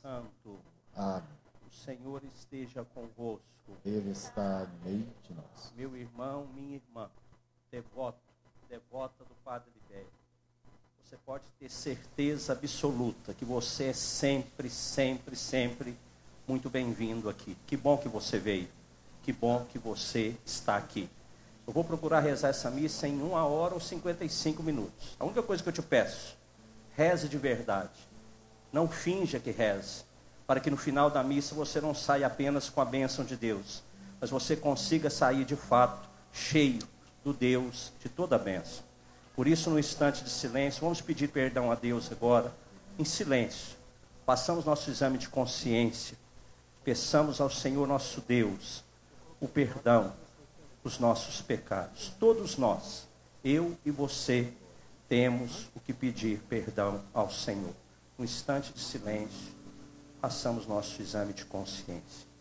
Santo. Amém. O Senhor esteja convosco. Ele está no meio de nós. Meu irmão, minha irmã, devota do Padre Libério, você pode ter certeza absoluta que você é sempre, sempre, sempre muito bem-vindo aqui. Que bom que você veio. Que bom que você está aqui. Eu vou procurar rezar essa missa em 1 hora ou 55 minutos. A única coisa que eu te peço, reze de verdade. Não finja que reze, para que no final da missa você não saia apenas com a bênção de Deus, mas você consiga sair de fato cheio do Deus de toda a bênção. Por isso, no instante de silêncio, vamos pedir perdão a Deus agora, em silêncio. Façamos nosso exame de consciência, peçamos ao Senhor nosso Deus o perdão dos nossos pecados. Todos nós, eu e você, temos o que pedir perdão ao Senhor. Um instante de silêncio, façamos nosso exame de consciência.